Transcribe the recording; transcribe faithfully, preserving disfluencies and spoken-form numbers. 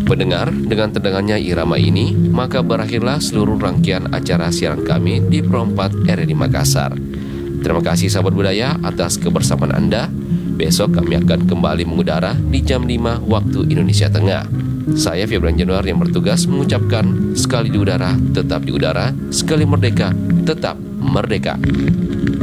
Pendengar, dengan terdengarnya irama ini, maka berakhirlah seluruh rangkaian acara siaran kami di Pro empat R R I Makassar. Terima kasih sahabat budaya atas kebersamaan Anda. Besok kami akan kembali mengudara di jam lima waktu Indonesia Tengah. Saya Februari Januar yang bertugas mengucapkan sekali di udara, tetap di udara, sekali merdeka, tetap merdeka.